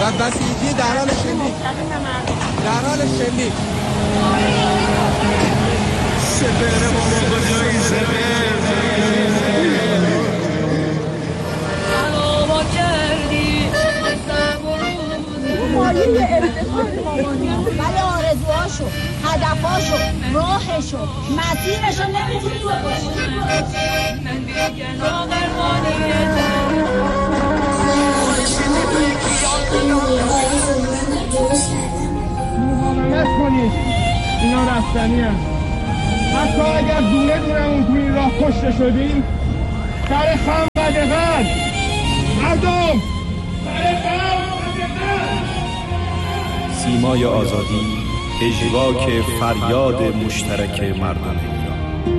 و بسیجی در حال شلیک، در حال شلیک. سپر ما کجایی سپر؟ سلام کردی مایه افتخار مامانیان، ولی آرزوهاشو، هدفهاشو، راهشو، مسیرشو نمیتونی بکنی. من دیگه ناقرمانیه مقاومت کنید، اینا رفتنی هست. حتی اگر دونه دونمون تو این راه کشته شدیم، سر خم و دقت مردم، سر خم و دقت. سیمای آزادی، اژواک فریاد مشترک مردم.